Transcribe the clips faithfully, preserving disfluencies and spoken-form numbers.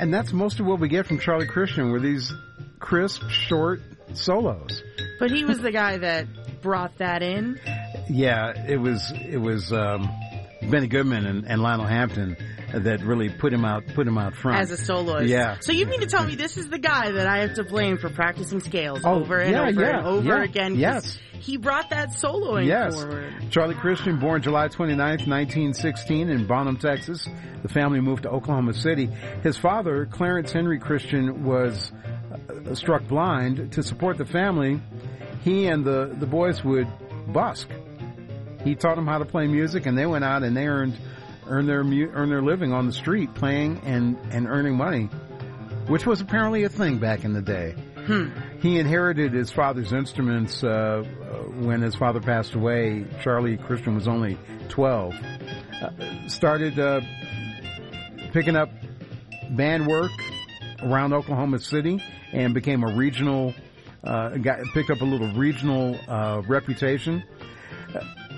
and that's most of what we get from Charlie Christian, were these crisp, short solos. But he was the guy that brought that in. Yeah, it was it was um, Benny Goodman and, and Lionel Hampton that really put him out put him out front as a soloist. Yeah. So you mean to tell me this is the guy that I have to blame for practicing scales oh, over and yeah, over yeah, and over yeah, again? Yes. He brought that soloing yes. forward. Charlie Christian, born July twenty-ninth, nineteen sixteen in Bonham, Texas. The family moved to Oklahoma City. His father, Clarence Henry Christian, was uh, struck blind. To support the family, he and the, the boys would busk. He taught them how to play music, and they went out and they earned earned their earned their living on the street playing and, and earning money, which was apparently a thing back in the day. Hmm. He inherited his father's instruments uh, when his father passed away. Charlie Christian was only twelve. Uh, started uh, picking up band work around Oklahoma City and became a regional, uh, got picked up a little regional uh, reputation. Uh,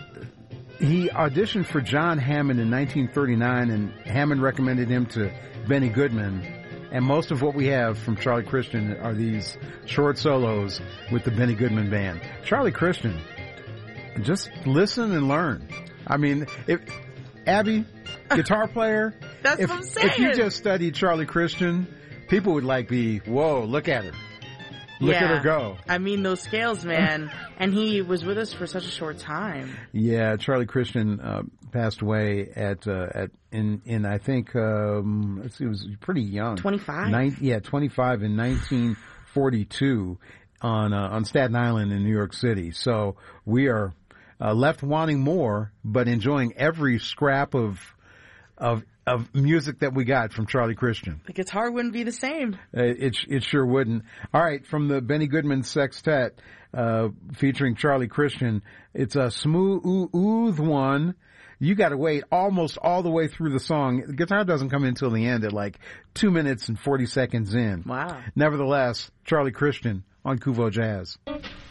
he auditioned for John Hammond in nineteen thirty-nine, and Hammond recommended him to Benny Goodman. And most of what we have from Charlie Christian are these short solos with the Benny Goodman Band. Charlie Christian, just listen and learn. I mean, if Abby, guitar player, That's if, what I'm saying. if you just studied Charlie Christian, people would like be, whoa, look at her. Look yeah. at her go. I mean, those scales, man. And he was with us for such a short time. Yeah, Charlie Christian uh, passed away at uh, at in in I think um, let's see, he was pretty young. twenty-five Nin- yeah, twenty-five in nineteen forty-two on uh, on Staten Island in New York City. So we are uh, left wanting more, but enjoying every scrap of of of music that we got from Charlie Christian. The guitar wouldn't be the same. Uh, it it sure wouldn't. All right, from the Benny Goodman Sextet uh, featuring Charlie Christian, it's a smooth one. You got to wait almost all the way through the song. The guitar doesn't come in until the end at like two minutes and forty seconds in. Wow. Nevertheless, Charlie Christian on Kuvo Jazz.